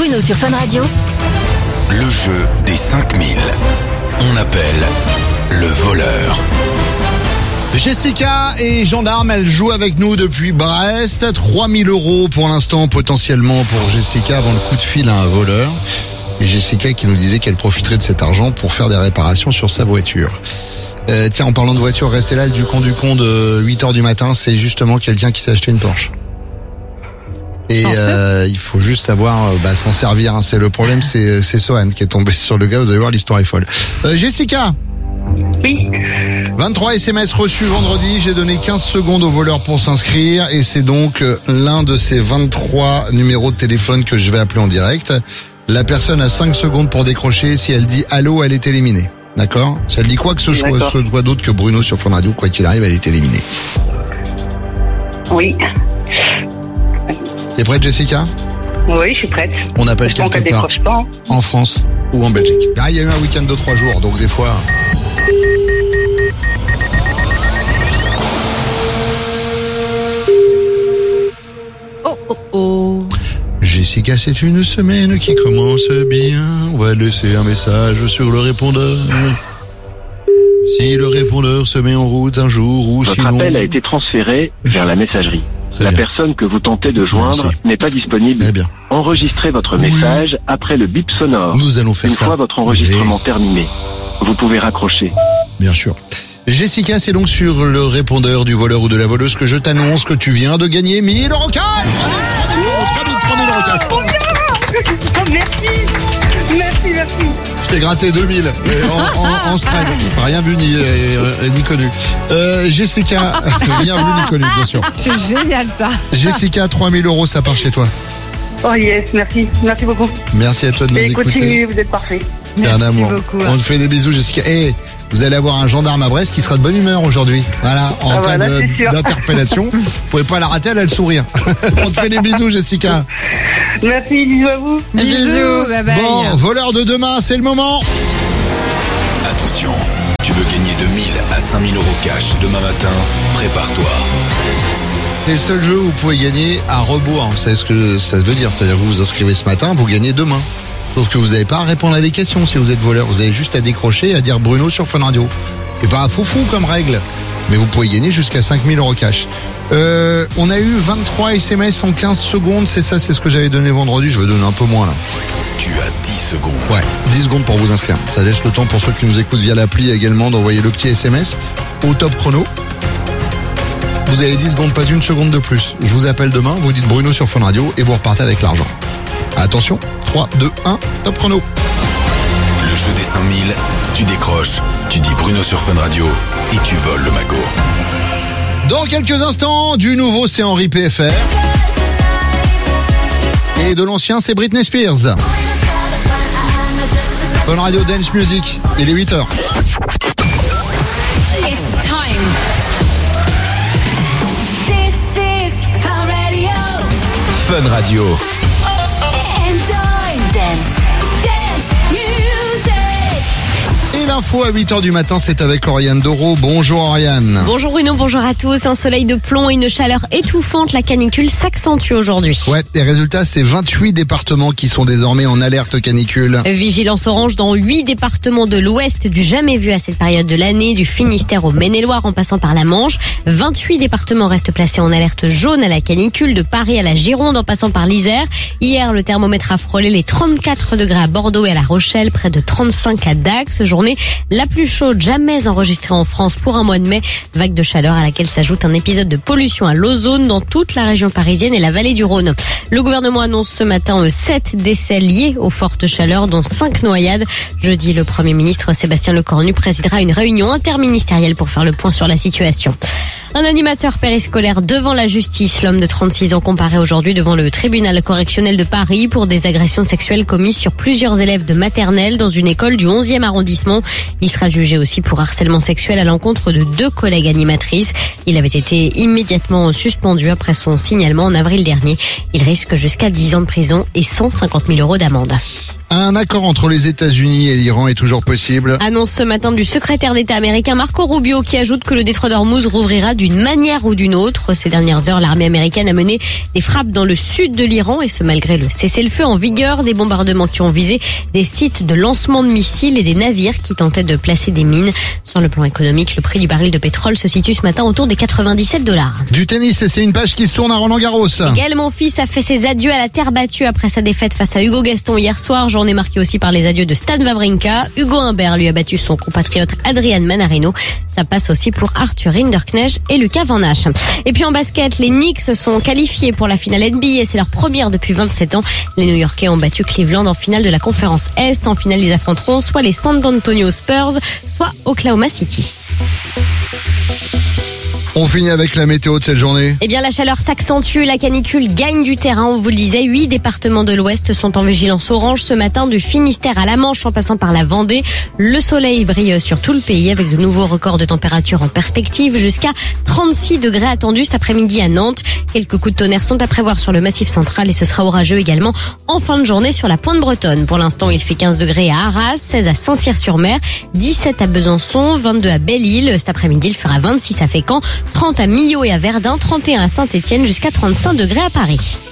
Bruno sur Fun Radio. Le jeu des 5000. On appelle le voleur. Jessica est gendarme, elle joue avec nous depuis Brest. 3000 € pour l'instant potentiellement pour Jessica avant le coup de fil à un voleur. Et Jessica qui nous disait qu'elle profiterait de cet argent pour faire des réparations sur sa voiture. Tiens, en parlant de voiture, restez là, du con de 8h du matin, c'est justement quelqu'un qui s'est acheté une Porsche. Et il faut juste savoir s'en servir, hein. C'est le problème, c'est Sohan qui est tombé sur le gars, vous allez voir, l'histoire est folle. Jessica. Oui. 23 SMS reçus vendredi, j'ai donné 15 secondes au voleur pour s'inscrire et c'est donc l'un de ces 23 numéros de téléphone que je vais appeler en direct. La personne a 5 secondes pour décrocher, si elle dit allô, elle est éliminée. D'accord ? Si elle dit quoi que ce soit d'autre que Bruno sur Fun Radio, quoi qu'il arrive, elle est éliminée. Oui. T'es prête, Jessica ? Oui, je suis prête. On appelle quelque part en France ou en Belgique. Ah, il y a eu un week-end de 3 jours, donc des fois... Jessica, c'est une semaine qui commence bien. On va laisser un message sur le répondeur. Si le répondeur se met en route un jour ou Votre sinon... appel a été transféré vers la messagerie. Très la bien. personne que vous tentez de joindre Merci. n'est pas disponible. Très bien. Enregistrez votre message après le bip sonore. Nous allons faire Une ça. fois votre enregistrement terminé, vous pouvez raccrocher. Bien sûr. Jessica, c'est donc sur le répondeur du voleur ou de la voleuse que je t'annonce que tu viens de gagner 1000 € cash. 3000 € cash. Oh, merci. Je t'ai gratté 2000 en strike. Rien vu ni connu. Jessica, rien vu ni connu, bien sûr. C'est génial ça. Jessica, 3000 €, ça part chez toi. Oh yes, merci beaucoup. Merci à toi de nous Et écouter. continuez, vous êtes parfait. C'est un Merci amour. beaucoup. On te fait des bisous, Jessica. Et vous allez avoir un gendarme à Brest qui sera de bonne humeur aujourd'hui. Voilà, en cas voilà, c'est sûr. d'interpellation. Vous pouvez pas la rater, elle a le sourire. On te fait des bisous, Jessica. Merci, bisous à vous. Bisous, bye bye. Bon, voleur de demain, c'est le moment. Attention, tu veux gagner de 1000 à 5000 € cash demain matin? Prépare-toi. C'est le seul jeu où vous pouvez gagner à rebours. Vous savez ce que ça veut dire? C'est-à-dire que vous vous inscrivez ce matin, vous gagnez demain. Sauf que vous n'avez pas à répondre à des questions si vous êtes voleur. Vous avez juste à décrocher et à dire Bruno sur Fun Radio. C'est pas foufou comme règle. Mais vous pouvez gagner jusqu'à 5000 € cash. On a eu 23 SMS en 15 secondes. C'est ça, c'est ce que j'avais donné vendredi. Je vais donner un peu moins là. Tu as 10 secondes. Ouais, 10 secondes pour vous inscrire. Ça laisse le temps pour ceux qui nous écoutent via l'appli également d'envoyer le petit SMS au top chrono. Vous avez 10 secondes, pas une seconde de plus. Je vous appelle demain, vous dites Bruno sur Fun Radio et vous repartez avec l'argent. Attention, 3, 2, 1, top chrono. Le jeu des 5000, tu décroches, tu dis Bruno sur Fun Radio et tu voles le magot. Dans quelques instants, du nouveau c'est Henri PFR. Et de l'ancien c'est Britney Spears. Fun Radio Dance Music, il est 8h. It's time. This is Fun Radio. Fun Radio. Enjoy. Dance music. Et l'info à 8h du matin, c'est avec Oriane Doro. Bonjour Oriane. Bonjour Bruno, bonjour à tous. Un soleil de plomb et une chaleur étouffante. La canicule s'accentue aujourd'hui. Ouais, les résultats, c'est 28 départements qui sont désormais en alerte canicule. Vigilance orange dans 8 départements de l'Ouest, du jamais vu à cette période de l'année, du Finistère au Maine-et-Loire en passant par la Manche. 28 départements restent placés en alerte jaune à la canicule, de Paris à la Gironde en passant par l'Isère. Hier, le thermomètre a frôlé les 34 degrés à Bordeaux et à La Rochelle, près de 35 à Dax. Journée la plus chaude jamais enregistrée en France pour un mois de mai. Vague de chaleur à laquelle s'ajoute un épisode de pollution à l'ozone dans toute la région parisienne et la vallée du Rhône. Le gouvernement annonce ce matin 7 décès liés aux fortes chaleurs, dont 5 noyades. Jeudi, le Premier ministre Sébastien Lecornu présidera une réunion interministérielle pour faire le point sur la situation. Un animateur périscolaire devant la justice. L'homme de 36 ans comparé aujourd'hui devant le tribunal correctionnel de Paris pour des agressions sexuelles commises sur plusieurs élèves de maternelle dans une école du 11e arrondissement. Il sera jugé aussi pour harcèlement sexuel à l'encontre de 2 collègues animatrices. Il avait été immédiatement suspendu après son signalement en avril dernier. Il risque jusqu'à 10 ans de prison et 150 000 € d'amende. Un accord entre les États-Unis et l'Iran est toujours possible. Annonce ce matin du secrétaire d'État américain Marco Rubio qui ajoute que le détroit d'Ormuz rouvrira d'une manière ou d'une autre. Ces dernières heures, l'armée américaine a mené des frappes dans le sud de l'Iran et ce malgré le cessez-le-feu en vigueur, des bombardements qui ont visé des sites de lancement de missiles et des navires qui tentaient de placer des mines. Sur le plan économique, le prix du baril de pétrole se situe ce matin autour des $97. Du tennis, et c'est une page qui se tourne à Roland-Garros. Gaël Monfils a fait ses adieux à la terre battue après sa défaite face à Hugo Gaston hier soir. Journée marquée aussi par les adieux de Stan Wawrinka. Hugo Humbert lui a battu son compatriote Adrian Manarino. Ça passe aussi pour Arthur Rinderknecht et Lucas Van Hache. Et puis en basket, les Knicks se sont qualifiés pour la finale NBA. C'est leur première depuis 27 ans. Les New-Yorkais ont battu Cleveland en finale de la conférence Est. En finale, ils affronteront soit les San Antonio Spurs, soit Oklahoma City. On finit avec la météo de cette journée. Eh bien, la chaleur s'accentue, la canicule gagne du terrain. On vous le disait, 8 départements de l'Ouest sont en vigilance orange ce matin, du Finistère à la Manche en passant par la Vendée. Le soleil brille sur tout le pays avec de nouveaux records de température en perspective, jusqu'à 36 degrés attendus cet après-midi à Nantes. Quelques coups de tonnerre sont à prévoir sur le Massif central et ce sera orageux également en fin de journée sur la pointe bretonne. Pour l'instant, il fait 15 degrés à Arras, 16 à Saint-Cyr-sur-Mer, 17 à Besançon, 22 à Belle-Île. Cet après-midi, il fera 26 à Fécamp, 30 à Millau et à Verdun, 31 à Saint-Étienne, jusqu'à 35 degrés à Paris.